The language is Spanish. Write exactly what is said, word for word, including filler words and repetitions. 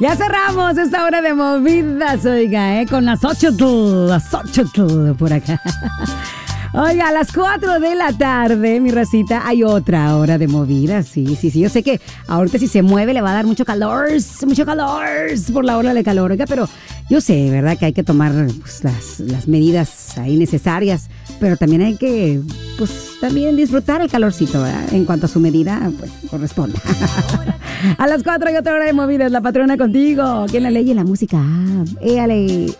Ya cerramos esta hora de movidas, oiga, ¿eh? Con las ocho, las ocho por acá. Oiga, a las cuatro de la tarde, mi racita, hay otra hora de movidas. Sí, sí, sí. Yo sé que ahorita si se mueve le va a dar mucho calor, mucho calor por la hora de calor, oiga, pero yo sé, ¿verdad? Que hay que tomar pues, las, las medidas ahí necesarias, pero también hay que, pues, también disfrutar el calorcito, ¿verdad? En cuanto a su medida, pues, corresponda. A las cuatro hay otra hora de movidas, la patrona contigo. ¿Quién la ley y la música? Éale.